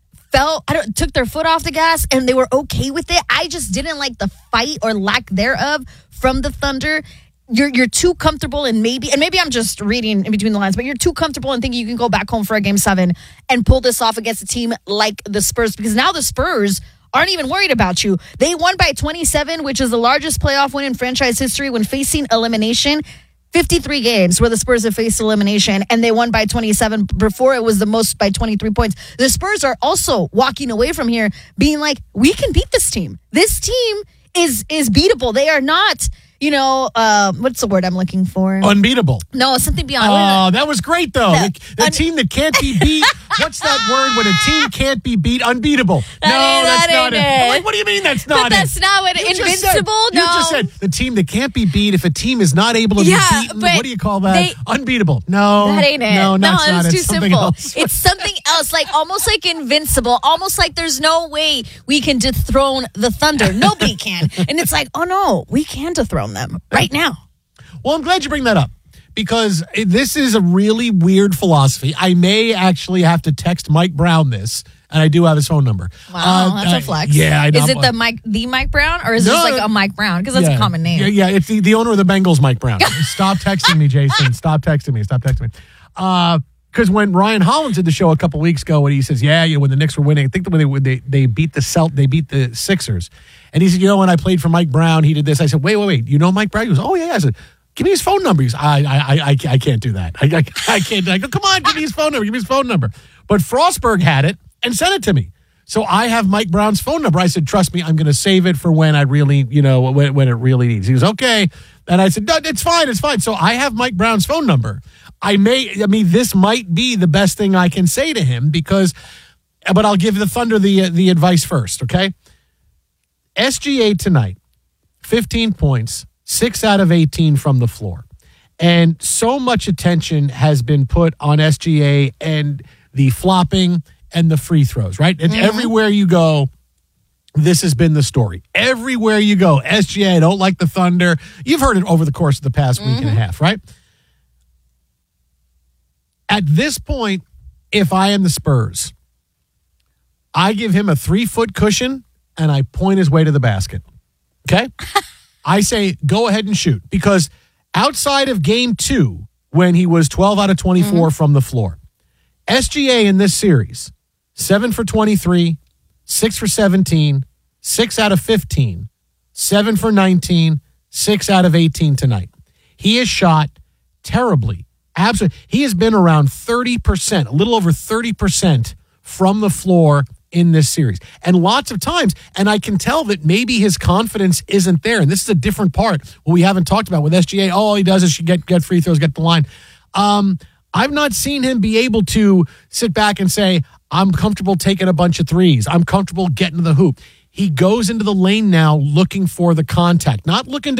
took their foot off the gas, and they were okay with it. I just didn't like the fight or lack thereof from the Thunder. You're too comfortable, and maybe I'm just reading in between the lines, but you're too comfortable and thinking you can go back home for a Game 7 and pull this off against a team like the Spurs, because now the Spurs aren't even worried about you. They won by 27, which is the largest playoff win in franchise history when facing elimination. 53 games where the Spurs have faced elimination, and they won by 27. Before, it was the most by 23 points. The Spurs are also walking away from here being like, we can beat this team. This team is beatable. They are not, what's the word I'm looking for? Unbeatable. No, something beyond. Oh, that was great, though. The team that can't be beat. What's that word when a team can't be beat? Unbeatable. That's not it. I'm like, what do you mean that's not it? That's not what invincible? You just said the team that can't be beat. If a team is not able to be beaten, what do you call that? Unbeatable. No. That ain't it. No, it's too simple. Else. It's something else, like almost like invincible, almost like there's no way we can dethrone the Thunder. Nobody can. And it's like, oh no, we can dethrone them right now. Well, I'm glad you bring that up, because this is a really weird philosophy. I may actually have to text Mike Brown this, and I do have his phone number. Wow, that's a flex. Yeah, I know. Is it the Mike Brown, or is it just like a Mike Brown? Because that's a common name. Yeah, it's the owner of the Bengals, Mike Brown. Stop texting me, Jason. Stop texting me. Because when Ryan Hollins did the show a couple weeks ago, and he says, when the Knicks were winning, I think when they beat the Sixers, and he said, when I played for Mike Brown, he did this. I said, wait, you know Mike Brown? He goes, oh yeah. I said, give me his phone number. He goes, I can't do that. I can't. I go, come on, give me his phone number. But Frostberg had it and sent it to me. So I have Mike Brown's phone number. I said, trust me, I'm going to save it for when I really, when it really needs. He goes, okay. And I said, no, it's fine. So I have Mike Brown's phone number. This might be the best thing I can say to him but I'll give the Thunder the advice first, okay? SGA tonight, 15 points, 6 out of 18 from the floor. And so much attention has been put on SGA and the flopping and the free throws, right? And everywhere you go, this has been the story. Everywhere you go, SGA, I don't like the Thunder. You've heard it over the course of the past week and a half, right? At this point, if I am the Spurs, I give him a 3-foot cushion and I point his way to the basket. Okay? I say, go ahead and shoot. Because outside of game 2, when he was 12 out of 24 from the floor, SGA in this series, 7 for 23, 6 for 17, 6 out of 15, 7 for 19, 6 out of 18 tonight. He has shot terribly. Absolutely. He has been around 30%, a little over 30% from the floor in this series. And lots of times, and I can tell that maybe his confidence isn't there. And this is a different part, what we haven't talked about with SGA. All he does is get free throws, get the line. I've not seen him be able to sit back and say, I'm comfortable taking a bunch of threes. I'm comfortable getting to the hoop. He goes into the lane now looking for the contact, not looking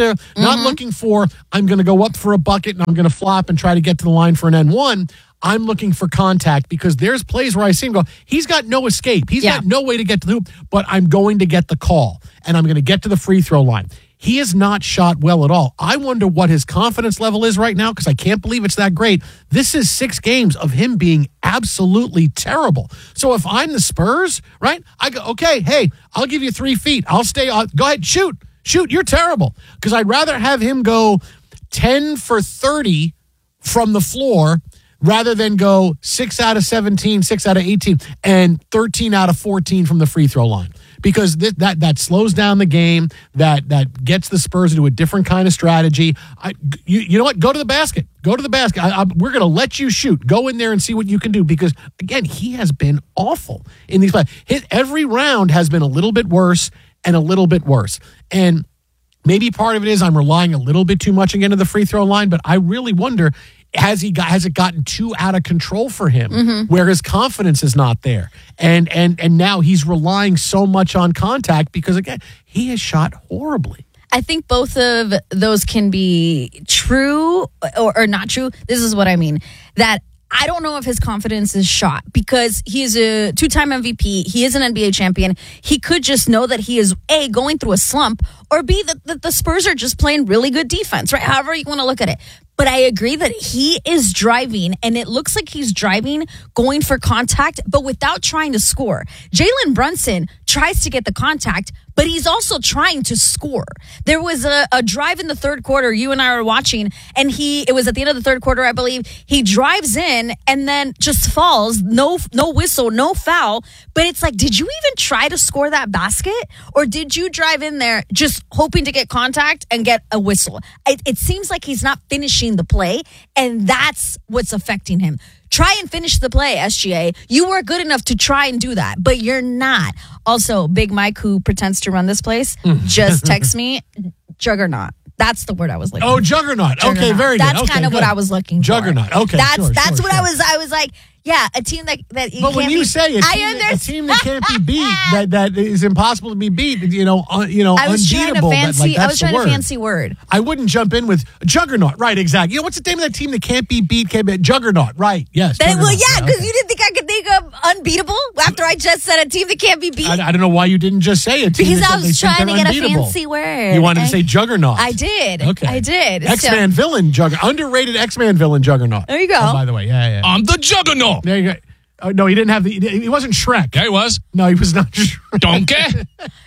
for, I'm going to go up for a bucket and I'm going to flop and try to get to the line for an N1. I'm looking for contact because there's plays where I see him go, he's got no escape. He's got no way to get to the hoop, but I'm going to get the call and I'm going to get to the free throw line. He has not shot well at all. I wonder what his confidence level is right now because I can't believe it's that great. This is 6 games of him being absolutely terrible. So if I'm the Spurs, right, I go, okay, hey, I'll give you 3 feet. I'll stay. Go ahead, shoot. You're terrible. Because I'd rather have him go 10 for 30 from the floor rather than go 6 out of 17, 6 out of 18, and 13 out of 14 from the free throw line. Because that slows down the game, that gets the Spurs into a different kind of strategy. You know what? Go to the basket. Go to the basket. We're going to let you shoot. Go in there and see what you can do. Because, again, he has been awful in these plays. Every round has been a little bit worse and a little bit worse. And maybe part of it is I'm relying a little bit too much again to the free throw line, but I really wonder, has it gotten too out of control for him where his confidence is not there? And now he's relying so much on contact because, again, he has shot horribly. I think both of those can be true or not true. This is what I mean. That I don't know if his confidence is shot because he is a 2-time MVP. He is an NBA champion. He could just know that he is A, going through a slump, or B, that the Spurs are just playing really good defense, right? However you want to look at it. But I agree that he is driving, and it looks like he's driving, going for contact, but without trying to score. Jalen Brunson tries to get the contact, but he's also trying to score. There was a drive in the third quarter, you and I were watching, and it was at the end of the third quarter, I believe. He drives in and then just falls, no whistle, no foul. But it's like, did you even try to score that basket? Or did you drive in there just hoping to get contact and get a whistle? It seems like he's not finishing the play, and that's what's affecting him. Try and finish the play, SGA. You were good enough to try and do that, but you're not. Also, Big Mike, who pretends to run this place, just text me, Juggernaut. That's the word I was looking for. Oh, Juggernaut. Okay, very good. That's kind of what I was looking for. Juggernaut. Okay, That's what I was like, yeah, a team that you but can't when you beat. Say a team that can't be beat, that is impossible to be beat, I was unbeatable. I was trying a fancy word. I wouldn't jump in with Juggernaut. Right, exactly. What's the name of that team that can't be beat? Juggernaut. Right, yes. Well, yeah, because you didn't think I could think of unbeatable after I just said a team that can't be beat. I don't know why you didn't just say a team because that I was trying to get unbeatable. a fancy word. You wanted to say Juggernaut. I did. Okay. I did. X-Man villain Juggernaut. Underrated X-Man villain Juggernaut. There you go. Oh, by the way, yeah. I'm the Juggernaut. There you go. Oh, no, he didn't have he wasn't Shrek. Yeah, he was. No, he was not Shrek. Donkey.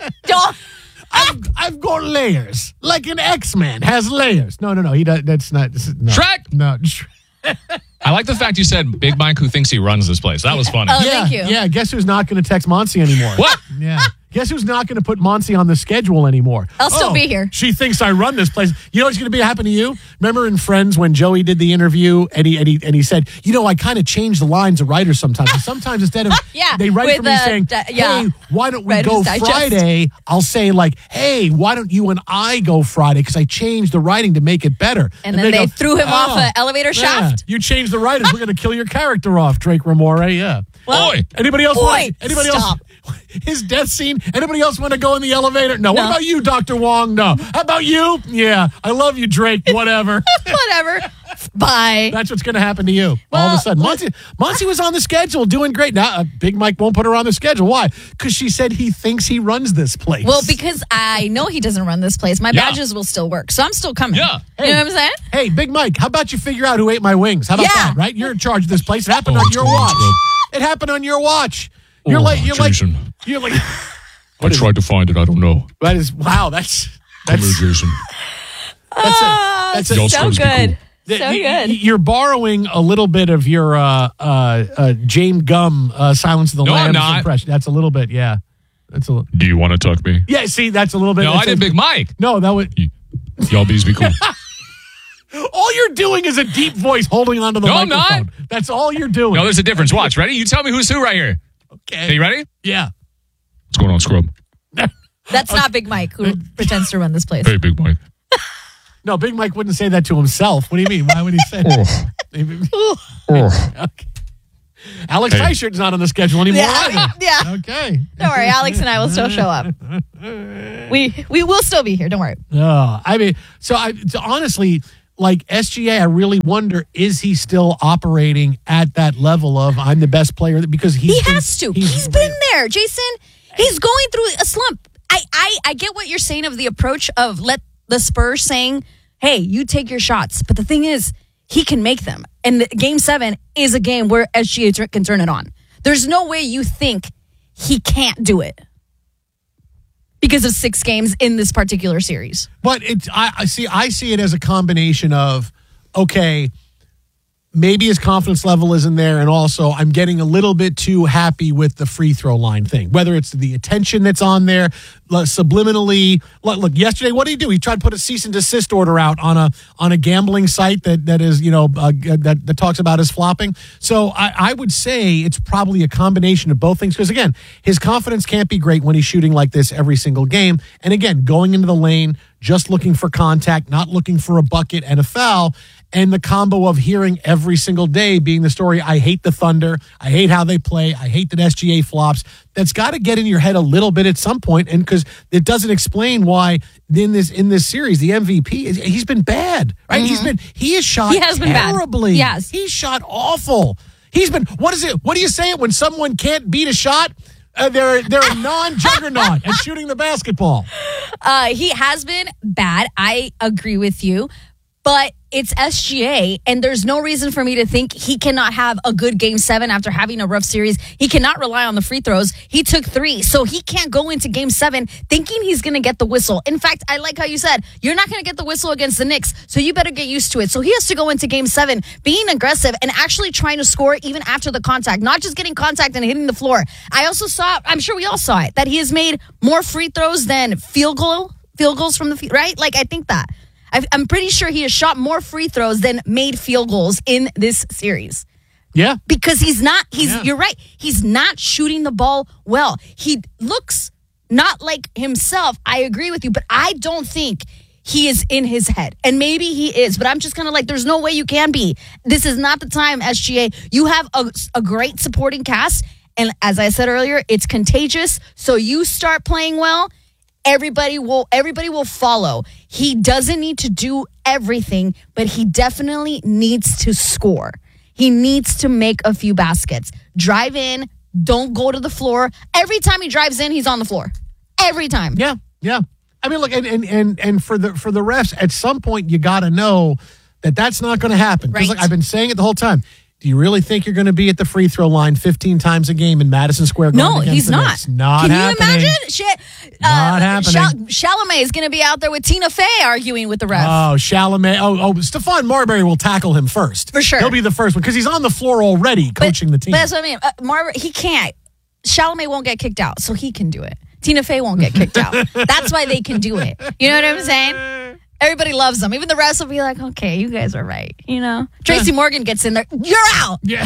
I've got layers. Like an X-Man has layers. No. He does. That's not. No. Shrek. No. I like the fact you said Big Mike who thinks he runs this place. That was funny. Oh, thank you. Yeah, guess who's not going to text Monsi anymore? What? Yeah. Guess who's not going to put Monsi on the schedule anymore? I'll still be here. She thinks I run this place. You know what's going to happen to you? Remember in Friends when Joey did the interview and he said, I kind of change the lines of writers sometimes. And sometimes instead of they write for me saying, hey, why don't we go Friday? I'll say like, hey, why don't you and I go Friday? Because I changed the writing to make it better. And then they threw him off an elevator shaft. You changed the writers. We're going to kill your character off, Drake Ramore. Yeah. Well, anybody else? Anybody else? His death scene. Anybody else want to go in the elevator? No. What about you, Dr. Wong? No. How about you? Yeah. I love you, Drake. Whatever. Whatever. Bye. That's what's going to happen to you. All of a sudden. Monty was on the schedule doing great. Now, Big Mike won't put her on the schedule. Why? Because she said he thinks he runs this place. Well, because I know he doesn't run this place. My badges will still work. So I'm still coming. Yeah. Hey, you know what I'm saying? Hey, Big Mike, how about you figure out who ate my wings? How about that, right? You're in charge of this place. It happened on your watch. It happened on your watch. You're Jason. like I tried to find it. I don't know. That is wow. That's Come here, Jason. That's it. So good. So good. You're borrowing a little bit of your James Gum Silence of the Lambs impression. That's a little bit, yeah. That's a. Do you want to talk to me? Yeah, see, that's a little bit. No, I did Big Mike. No, that was. Y'all bees be cool. All you're doing is a deep voice holding onto the microphone. I'm not. That's all you're doing. No, there's a difference. Watch. Ready? You tell me who's who right here. Okay. Are you ready? Yeah. What's going on, Scrub? That's not Big Mike who pretends to run this place. Hey, Big Mike. No, Big Mike wouldn't say that to himself. What do you mean? Why would he say that? Okay. Alex Teichert's not on the schedule anymore either. Yeah. Okay. Don't worry, Alex and I will still show up. We will still be here. Don't worry. No, I mean, so honestly, like SGA, I really wonder, is he still operating at that level of I'm the best player? Because he has to. He's been there, Jason. He's going through a slump. I get what you're saying of the approach of let the Spurs saying, hey, you take your shots. But the thing is, he can make them. And Game 7 is a game where SGA can turn it on. There's no way you think he can't do it because of 6 games in this particular series. But I see it as a combination of, okay, maybe his confidence level isn't there, and also I'm getting a little bit too happy with the free throw line thing, whether it's the attention that's on there, subliminally. Look, yesterday, what did he do? He tried to put a cease and desist order out on a gambling site that is, that talks about his flopping. So I would say it's probably a combination of both things, because again, his confidence can't be great when he's shooting like this every single game. And again, going into the lane, just looking for contact, not looking for a bucket and a foul. And the combo of hearing every single day being the story, I hate the Thunder, I hate how they play, I hate that SGA flops. That's got to get in your head a little bit at some point, and because it doesn't explain why in this series the MVP he's been bad, right? Mm-hmm. He has shot terribly. Yes, he's shot awful. He's been. What is it? What do you say it when someone can't beat a shot? They're a non-juggernaut at shooting the basketball. He has been bad. I agree with you. But it's SGA, and there's no reason for me to think he cannot have a good Game 7 after having a rough series. He cannot rely on the free throws. He took 3, so he can't go into Game 7 thinking he's going to get the whistle. In fact, I like how you said, you're not going to get the whistle against the Knicks, so you better get used to it. So he has to go into Game 7 being aggressive and actually trying to score even after the contact, not just getting contact and hitting the floor. I also saw, I'm sure we all saw it, that he has made more free throws than field goals from the field, right? Like, I think that. I'm pretty sure he has shot more free throws than made field goals in this series. Yeah. Because you're right. He's not shooting the ball well. He looks not like himself. I agree with you, but I don't think he is in his head. And maybe he is, but I'm just kind of like, there's no way you can be. This is not the time, SGA. You have a great supporting cast. And as I said earlier, it's contagious. So you start playing well, everybody will follow. He doesn't need to do everything, but he definitely needs to score. He needs to make a few baskets. Drive in, don't go to the floor. Every time he drives in, he's on the floor. Every time. Yeah. I mean, look, and for the refs, at some point you got to know that that's not going to happen. Because I've been saying it the whole time. Do you really think you're going to be at the free throw line 15 times a game in Madison Square Garden? No, he's not. It's not Can happening. you imagine? Shit. Not happening. Chalamet is going to be out there with Tina Fey arguing with the ref. Oh, Chalamet. Stephon Marbury will tackle him first. For sure. He'll be the first one because he's on the floor already coaching the team. But that's what I mean. He can't. Chalamet won't get kicked out, so he can do it. Tina Fey won't get kicked out. That's why they can do it. You know what I'm saying? Everybody loves them. Even the refs will be like, okay, you guys are right. You know? Tracy Morgan gets in there. You're out. Yeah.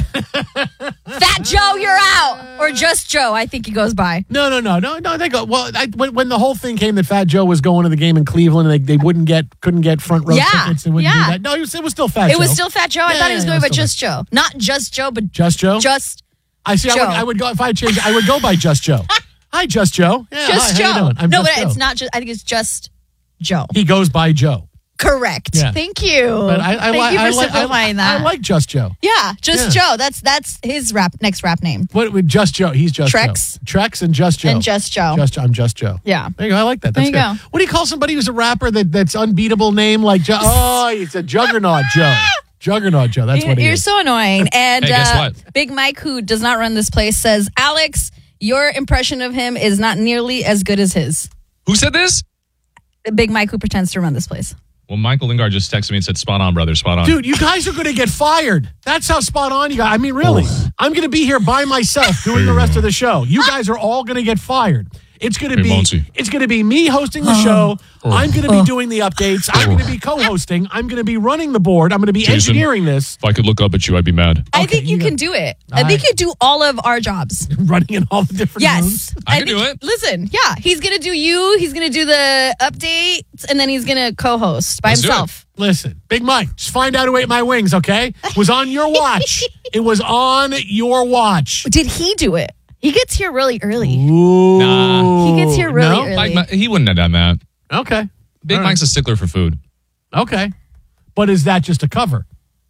Fat Joe, you're out. Or just Joe, I think he goes by. No. They go. Well, when the whole thing came that Fat Joe was going to the game in Cleveland and they couldn't get front row tickets and wouldn't do that. No, it was still Fat Joe. It was still Fat Joe. I thought he was going by Just Joe. Not Just Joe, but Just Joe? Just I see. Joe. I would go if I changed. I would go by Just Joe. Hi, Just Joe. Yeah, Just hi, Joe. How you doing? I'm no, Just but Joe. it's not just. I think it's Just Joe. He goes by Joe. Correct. Yeah. Thank you. But Thank you for simplifying that. I like Just Joe. Yeah, Joe. That's his next rap name. What with Just Joe? He's Just Trex. Joe. Trex and Just Joe. And Just Joe. I'm Just Joe. Yeah. There you go. I like that. That's there you good. go. What do you call somebody who's a rapper that's unbeatable name like Joe? Oh, it's a Juggernaut Joe. Juggernaut Joe. That's what he is. You're so annoying. And hey, guess what? Big Mike, who does not run this place, says, Alex, your impression of him is not nearly as good as his. Who said this? Big Mike, who pretends to run this place. Well, Michael Lingard just texted me and said, spot on, brother, spot on. Dude, you guys are going to get fired. That's how spot on you guys. I mean, really. I'm going to be here by myself doing the rest of the show. You guys are all going to get fired. It's going to be me hosting the show. I'm going to be doing the updates. I'm going to be co-hosting. I'm going to be running the board. I'm going to be engineering this. If I could look up at you, I'd be mad. I think you can do it. I think you do all of our jobs. Running in all the different rooms? I can do it. Listen, yeah. He's going to do you. He's going to do the updates. And then he's going to co-host by himself. Listen, Big Mike, just find out who ate my wings, okay? It was on your watch. It was on your watch. Did he do it? He gets here really early. Ooh. Nah. He gets here really early. He wouldn't have done that. Okay. Big Mike's a stickler for food. Okay. But is that just a cover?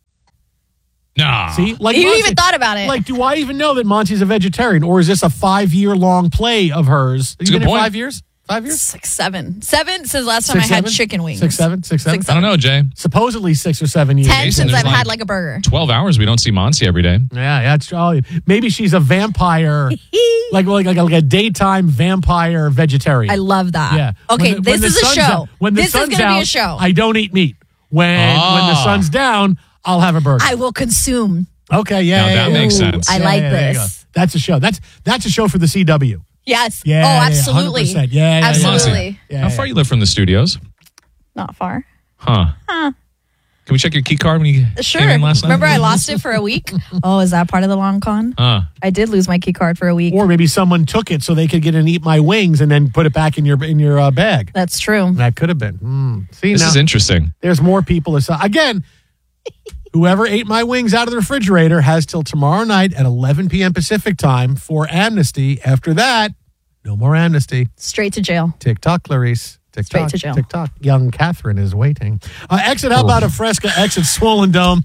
Nah. See? Like you even thought about it. Like, do I even know that Monty's a vegetarian? Or is this a 5-year-long play of hers? It's a good point. 5 years? 5 years? 6, 7. 7 since last time I had chicken wings. 6, 7? 6, 7? I don't know, Jay. Supposedly 6 or 7 years. 10 since I've had like a burger. 12 hours. We don't see Monty every day. Yeah, it's maybe she's a vampire, like a daytime vampire vegetarian. I love that. Yeah. Okay, this is a show. This is going to be a show. I don't eat meat. When the sun's down, I'll have a burger. I will consume. Okay, yeah. Now that makes sense. I like this. That's a show. That's a show for the CW. Yes. Yeah. Oh, absolutely. 100%. Yeah. Absolutely. How far you live from the studios? Not far. Huh. Can we check your key card when you came in last night? Remember I lost it for a week? Oh, is that part of the long con? I did lose my key card for a week. Or maybe someone took it so they could get and eat my wings and then put it back in your bag. That's true. That could have been. See, this is interesting. There's more people. Again, whoever ate my wings out of the refrigerator has till tomorrow night at 11 p.m. Pacific time for amnesty. After that, no more amnesty. Straight to jail. TikTok, Clarice. TikTok, straight to jail. TikTok. Young Catherine is waiting. Exit how about a Fresca? Exit Swollen Dome.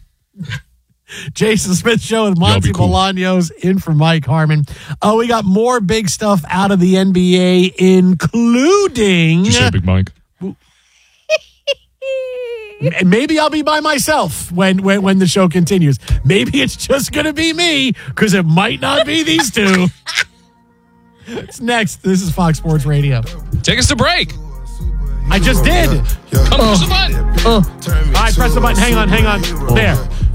Jason Smith Show with Monty Bolaños in for Mike Harmon. We got more big stuff out of the NBA, including... Did you say Big Mike? Maybe I'll be by myself when the show continues. Maybe it's just going to be me, because it might not be these two. It's next. This is Fox Sports Radio. Take us to break. I just did. Push the button. All right, press the button. Hang on. There.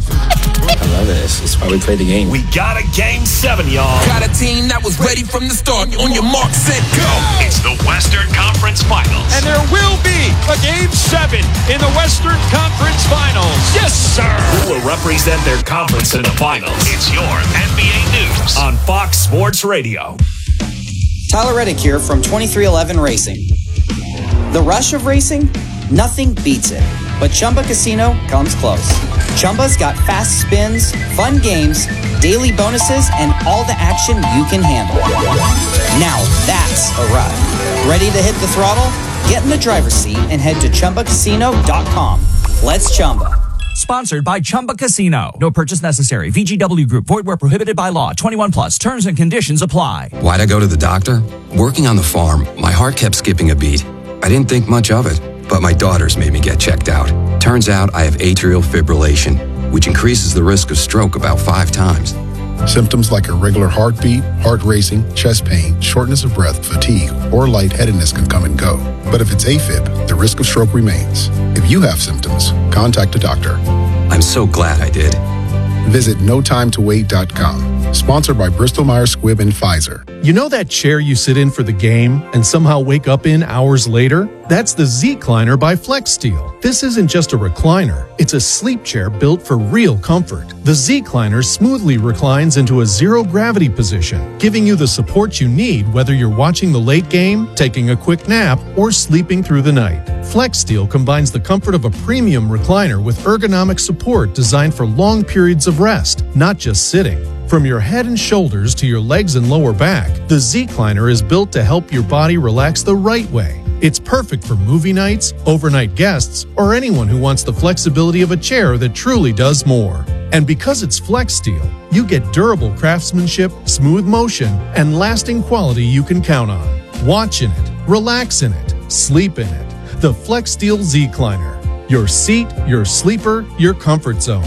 I love this. It's why we play the game. We got a Game 7, y'all. Got a team that was ready from the start. On your mark, set, go. It's the Western Conference Finals. And there will be a Game 7 in the Western Conference Finals. Yes, sir. Who will represent their conference in the finals? It's your NBA News on Fox Sports Radio. Tyler Reddick here from 2311 Racing. The rush of racing? Nothing beats it. But Chumba Casino comes close. Chumba's got fast spins, fun games, daily bonuses, and all the action you can handle. Now that's a ride. Ready to hit the throttle? Get in the driver's seat and head to ChumbaCasino.com. Let's Chumba. Sponsored by Chumba Casino. No purchase necessary. VGW Group. Void where prohibited by law. 21 plus. Terms and conditions apply. Why'd I go to the doctor? Working on the farm, my heart kept skipping a beat. I didn't think much of it, but my daughters made me get checked out. Turns out I have atrial fibrillation, which increases the risk of stroke about 5 times. Symptoms like irregular heartbeat, heart racing, chest pain, shortness of breath, fatigue, or lightheadedness can come and go. But if it's AFib, the risk of stroke remains. If you have symptoms, contact a doctor. I'm so glad I did. Visit NoTimeToWait.com. Sponsored by Bristol-Myers Squibb and Pfizer. You know that chair you sit in for the game and somehow wake up in hours later? That's the Z-Cliner by FlexSteel. This isn't just a recliner. It's a sleep chair built for real comfort. The Z-Cliner smoothly reclines into a zero-gravity position, giving you the support you need whether you're watching the late game, taking a quick nap, or sleeping through the night. FlexSteel combines the comfort of a premium recliner with ergonomic support designed for long periods of rest, not just sitting. From your head and shoulders to your legs and lower back, the Z-Cliner is built to help your body relax the right way. It's perfect for movie nights, overnight guests, or anyone who wants the flexibility of a chair that truly does more. And because it's FlexSteel, you get durable craftsmanship, smooth motion, and lasting quality you can count on. Watch in it, relax in it, sleep in it. The FlexSteel Z-Cliner. Your seat, your sleeper, your comfort zone.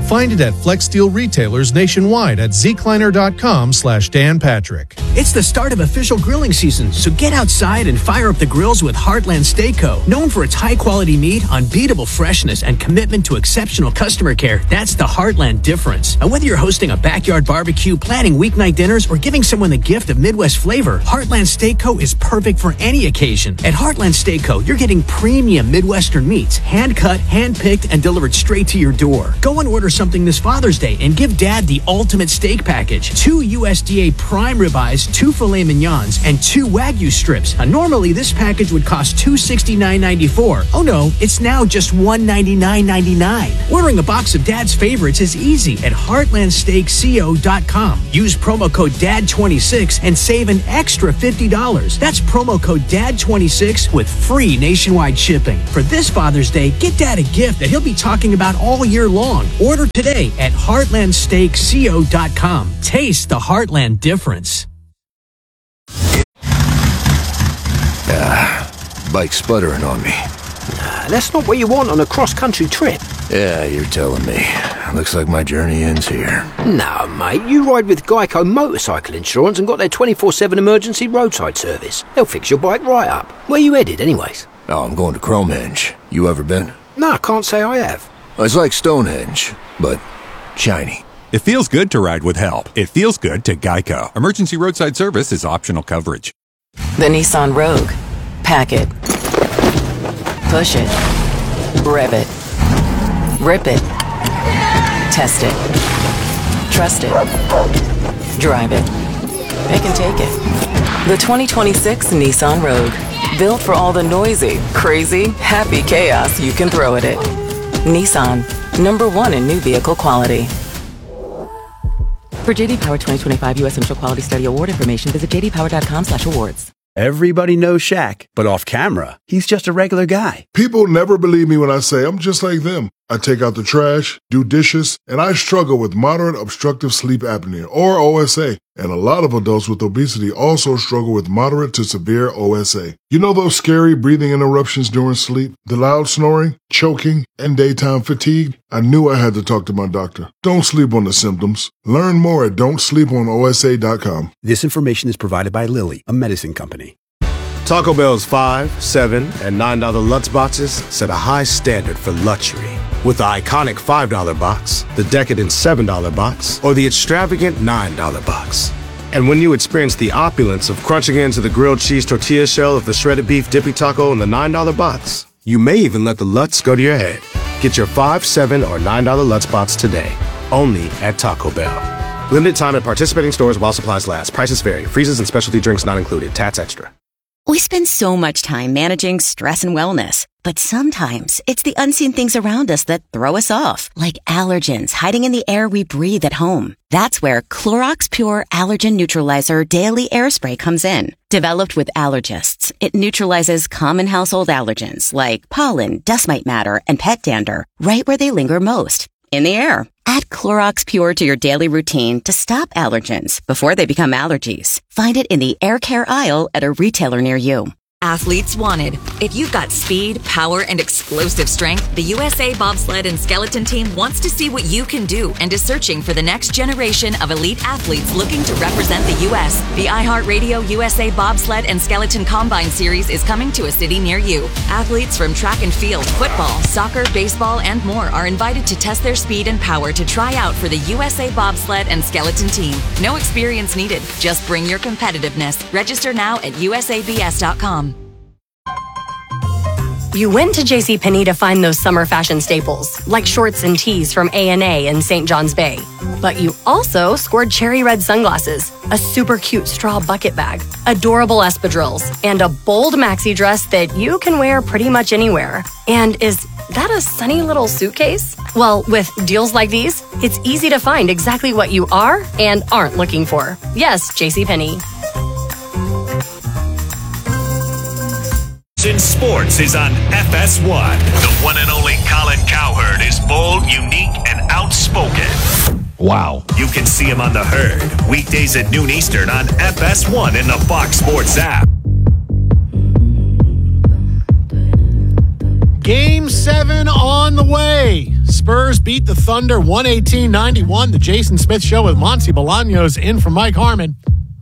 Find it at Flex Steel retailers nationwide at zecliner.com/Dan Patrick. It's the start of official grilling season, so get outside and fire up the grills with Heartland Steak Co. Known for its high-quality meat, unbeatable freshness, and commitment to exceptional customer care, that's the Heartland difference. And whether you're hosting a backyard barbecue, planning weeknight dinners, or giving someone the gift of Midwest flavor, Heartland Steak Co. is perfect for any occasion. At Heartland Steak Co., you're getting premium Midwestern meats, hand-cut, hand-picked, and delivered straight to your door. Go and order something this Father's Day and give Dad the ultimate steak package. 2 USDA prime ribeyes, 2 filet mignons, and 2 Wagyu strips. Now, normally, this package would cost $269.94. Oh no, it's now just $199.99. Ordering a box of Dad's favorites is easy at heartlandsteakco.com. Use promo code DAD26 and save an extra $50. That's promo code DAD26 with free nationwide shipping. For this Father's Day, get Dad a gift that he'll be talking about all year long. Order today at heartlandsteakco.com. Taste the Heartland difference. Bike's sputtering on me. Nah, that's not what you want on a cross-country trip. Yeah, you're telling me. Looks like my journey ends here. No, mate, you ride with Geico Motorcycle Insurance and got their 24/7 emergency roadside service. They'll fix your bike right up. Where you headed, anyways? Oh, I'm going to Cromehenge. You ever been? No, I can't say I have. It's like Stonehenge, but shiny. It feels good to ride with help. It feels good to Geico. Emergency roadside service is optional coverage. The Nissan Rogue. Pack it. Push it. Rev it. Rip it. Test it. Trust it. Drive it. They can take it. The 2026 Nissan Rogue. Built for all the noisy, crazy, happy chaos you can throw at it. Nissan. #1 in new vehicle quality. For JD Power 2025 U.S. Central Quality Study Award information, visit jdpower.com/awards. Everybody knows Shaq, but off camera, he's just a regular guy. People never believe me when I say I'm just like them. I take out the trash, do dishes, and I struggle with moderate obstructive sleep apnea, or OSA. And a lot of adults with obesity also struggle with moderate to severe OSA. You know those scary breathing interruptions during sleep, the loud snoring, choking, and daytime fatigue? I knew I had to talk to my doctor. Don't sleep on the symptoms. Learn more at don'tsleeponosa.com. This information is provided by Lilly, a medicine company. Taco Bell's $5, $7, and $9 Lutz boxes set a high standard for luxury. With the iconic $5 box, the decadent $7 box, or the extravagant $9 box. And when you experience the opulence of crunching into the grilled cheese tortilla shell of the shredded beef dippy taco in the $9 box, you may even let the Lutz go to your head. Get your $5, $7, or $9 Lutz box today, only at Taco Bell. Limited time at participating stores while supplies last. Prices vary. Freezes and specialty drinks not included. Tats extra. We spend so much time managing stress and wellness, but sometimes it's the unseen things around us that throw us off, like allergens hiding in the air we breathe at home. That's where Clorox Pure Allergen Neutralizer Daily Air Spray comes in. Developed with allergists, it neutralizes common household allergens like pollen, dust mite matter, and pet dander right where they linger most, in the air. Add Clorox Pure to your daily routine to stop allergens before they become allergies. Find it in the air care aisle at a retailer near you. Athletes wanted. If you've got speed, power, and explosive strength, the USA Bobsled and Skeleton Team wants to see what you can do and is searching for the next generation of elite athletes looking to represent the U.S. The iHeartRadio USA Bobsled and Skeleton Combine Series is coming to a city near you. Athletes from track and field, football, soccer, baseball, and more are invited to test their speed and power to try out for the USA Bobsled and Skeleton Team. No experience needed. Just bring your competitiveness. Register now at usabs.com. You went to JCPenney to find those summer fashion staples, like shorts and tees from A&A in St. John's Bay. But you also scored cherry red sunglasses, a super cute straw bucket bag, adorable espadrilles, and a bold maxi dress that you can wear pretty much anywhere. And is that a sunny little suitcase? Well, with deals like these, it's easy to find exactly what you are and aren't looking for. Yes, JCPenney. In sports is on FS1. The one and only Colin Cowherd is bold, unique, and outspoken. Wow. You can see him on The Herd, weekdays at noon Eastern on FS1 in the Fox Sports app. Game 7 on the way. Spurs beat the Thunder 118-91. The Jason Smith Show with Monty Bolaños in for Mike Harmon.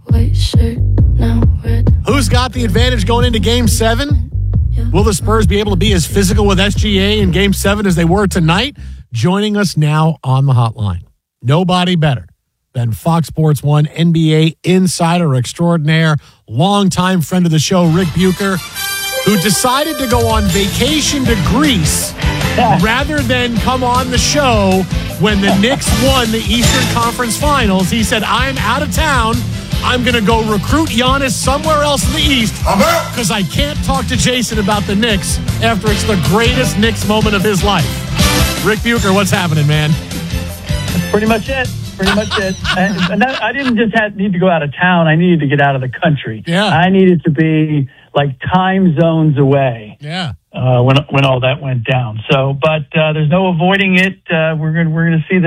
Who's got the advantage going into Game 7? Will the Spurs be able to be as physical with SGA in Game 7 as they were tonight? Joining us now on the hotline, nobody better than Fox Sports 1 NBA insider extraordinaire, longtime friend of the show, Rick Bucher, who decided to go on vacation to Greece rather than come on the show when the Knicks won the Eastern Conference Finals. He said, I'm out of town. I'm going to go recruit Giannis somewhere else in the East because I can't talk to Jason about the Knicks after it's the greatest Knicks moment of his life. Rick Bucher, what's happening, man? That's pretty much it. And I didn't just need to go out of town. I needed to get out of the country. Yeah. I needed to be like time zones away. Yeah. When all that went down. So, but there's no avoiding it. We're going to see that.